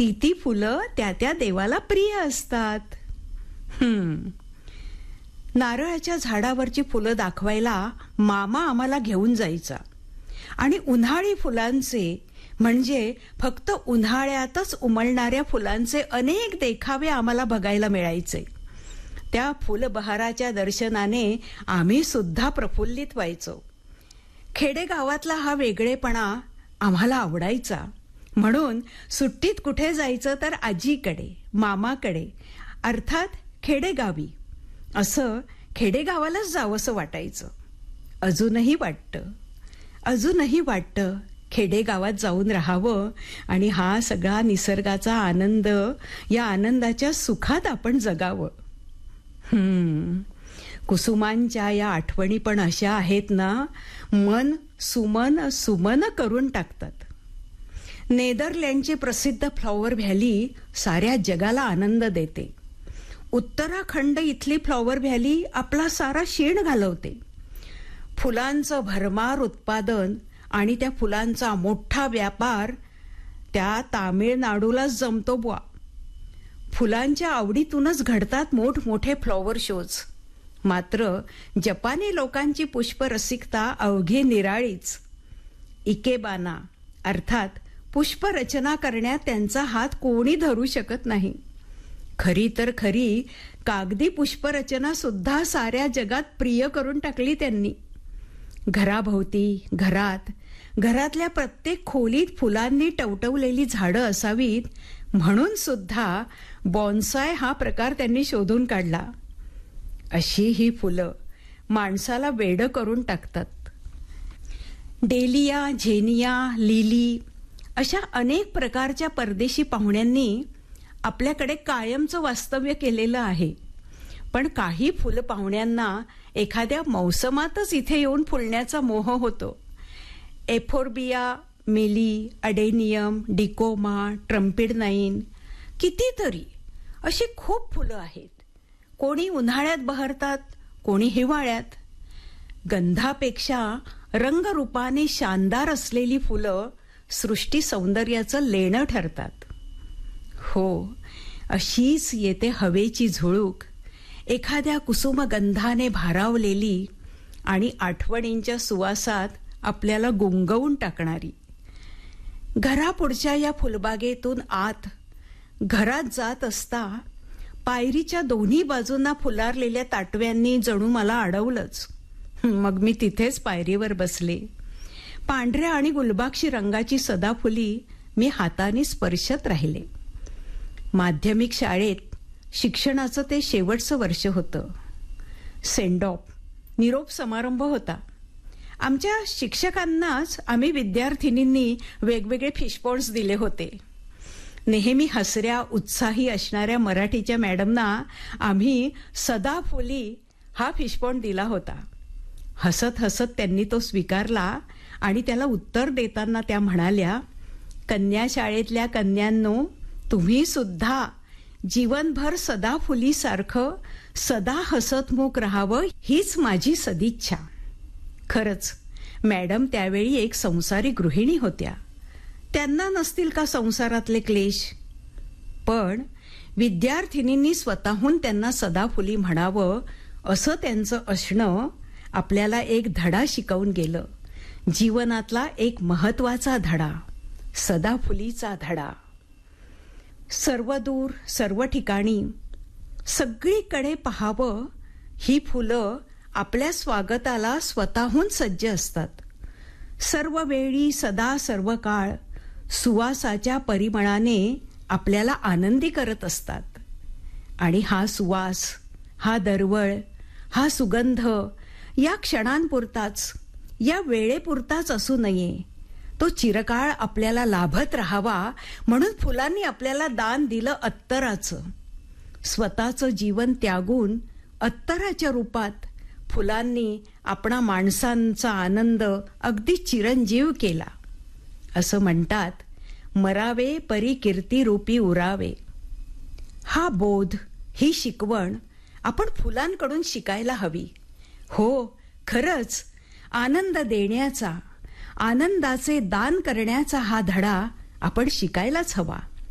ती फुलं त्या देवाला प्रिय असतात. नारळाच्या झाडावरची फुलं दाखवायला मामा आम्हाला घेऊन जायचा आणि उन्हाळी फुलांचे म्हणजे फक्त उन्हाळ्यातच उमलणाऱ्या फुलांचे अनेक देखावे आम्हाला बघायला मिळायचे. त्या फुलबहाराच्या दर्शनाने आम्ही सुद्धा प्रफुल्लित व्हायचो. खेडेगावातला हा वेगळेपणा आम्हाला आवडायचा. म्हणून सुट्टीत कुठे जायचं तर आजीकडे, मामाकडे, अर्थात खेडेगावी. असं खेडेगावालाच जावंसं वाटायचं. अजूनही वाटतं खेडेगावात जाऊन राहावं आणि हा सगळा निसर्गाचा आनंद, या आनंदाच्या सुखात आपण जगावं. कुसुमांच्या या आठवणी पण अशा आहेत ना, मन सुमन करून टाकतात. नेदरलँडची प्रसिद्ध फ्लॉवर व्हॅली साऱ्या जगाला आनंद देते. उत्तराखंड इथली फ्लॉवर व्हॅली आपला सारा शीण घालवते. फुलांचं भरमार उत्पादन आणि त्या फुलांचा मोठा व्यापार त्या तामिळनाडूलाच जमतो बुवा. फुलांच्या आवडीतूनच घडतात मोठमोठे फ्लॉवर शोज. मात्र जपानी लोकांची पुष्परसिकता अवघी निराळीच. इकेबाना अर्थात पुष्परचना करण्यात त्यांचा हात कोणी धरू शकत नाही. खरी तर खरी कागदी पुष्परचना सुद्धा साऱ्या जगात प्रिय करून टाकली त्यांनी. घराभोवती, घरातल्या प्रत्येक खोलीत फुलांनी टवटवलेली झाडं असावीत म्हणून सुद्धा बॉन्साय हा प्रकार त्यांनी शोधून काढला. अशी ही फुलं माणसाला वेडं करून टाकतात. डेलिया, झेनिया, लिली अशा अनेक प्रकारच्या परदेशी पाहुण्यांनी आपल्याकडे कायमचं वास्तव्य केलेलं आहे. पण काही फुल पाहुण्यांना एखाद्या मौसमातच इथे येऊन फुलण्याचा मोह होतो. एफोर्बिया, मिली, अडेनियम, डिकोमा, ट्रम्पिडनाईन, कितीतरी अशी खूप फुलं आहेत. कोणी उन्हाळ्यात बहरतात, कोणी हिवाळ्यात. गंधापेक्षा रंगरूपाने शानदार असलेली फुलं सृष्टी सौंदर्याचं लेणं ठरतात. हो, अशीच येते हवेची झुळूक, एखाद्या कुसुमगंधाने भारावलेली आणि आठवणींच्या सुवासात आपल्याला गुंगवून टाकणारी. घरापुढच्या या फुलबागेतून आत घरात जात असता पायरीच्या दोन्ही बाजूंना फुलारलेल्या ताटव्यांनी जणू मला अडवलंच. मग मी तिथेच पायरीवर बसले. पांढऱ्या आणि गुलबाक्षी रंगाची सदाफुली मी हाताने स्पर्शत राहिले. माध्यमिक शाळेत शिक्षणाचं ते शेवटचं वर्ष होतं. सेंड ऑफ, निरोप समारंभ होता. आमच्या शिक्षकांनाच आम्ही विद्यार्थिनींनी वेगवेगळे फिशपॉन्ड्स दिले होते. नेहमी हसऱ्या, उत्साही असणाऱ्या मराठीच्या मॅडमना आम्ही सदाफुली हा फिशपॉन्ड दिला होता. हसत हसत त्यांनी तो स्वीकारला आणि त्याला उत्तर देताना त्या म्हणाल्या, कन्या शाळेतल्या कन्यांनो, तुम्ही सुद्धा जीवनभर सदाफुलीसारखं सदा हसतमुख राहावं हीच माझी सदिच्छा. खरंच मॅडम त्यावेळी एक संसारी गृहिणी होत्या. त्यांना नसतील का संसारातले क्लेश? पण विद्यार्थिनींनी स्वतःहून त्यांना सदाफुली म्हणावं असं त्यांचं असणं आपल्याला एक धडा शिकवून गेलं. जीवनातला एक महत्वाचा धडा, सदाफुलीचा धडा. सर्वदूर, सर्व ठिकाणी, सगळीकडे पहावं, ही फुलं आपल्या स्वागताला स्वतःहून सज्ज असतात. सर्व वेळी, सदा, सर्व काळ सुवासाच्या परिमळाने आपल्याला आनंदी करत असतात. आणि हा सुवास, हा दरवळ, हा सुगंध या क्षणांपुरताच, या वेळेपुरताच असू नये. तो चिरकाळ आपल्याला लाभत राहावा म्हणून फुलांनी आपल्याला दान दिलं अत्तराचं. स्वतःचं जीवन त्यागून अत्तराच्या रूपात फुलांनी आपणा माणसांचा आनंद अगदी चिरंजीव केला. असं म्हणतात, मरावे परी कीर्ती रूपी उरावे. हा बोध, ही शिकवण आपण फुलांकडून शिकायला हवी. हो, खरंच आनंद देण्याचा, आनंदाचे दान करण्याचा हा धडा आपण शिकायलाच हवा.